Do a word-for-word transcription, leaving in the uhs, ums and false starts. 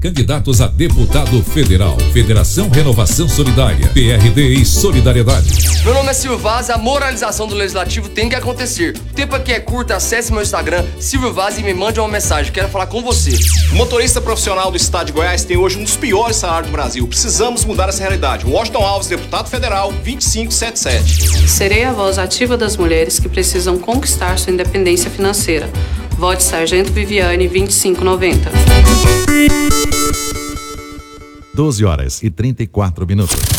Candidatos a deputado federal. Federação Renovação Solidária. P R D e Solidariedade. Meu nome é Silvio Vaz e a moralização do Legislativo tem que acontecer. O tempo aqui é curto, acesse meu Instagram, Silvio Vaz, e me mande uma mensagem. Quero falar com você. O motorista profissional do estado de Goiás tem hoje um dos piores salários do Brasil. Precisamos mudar essa realidade. Washington Alves, deputado federal, vinte e cinco setenta e sete. Serei a voz ativa das mulheres que precisam conquistar sua independência financeira. Vote Sargento Viviane vinte e cinco noventa. doze horas e trinta e quatro minutos.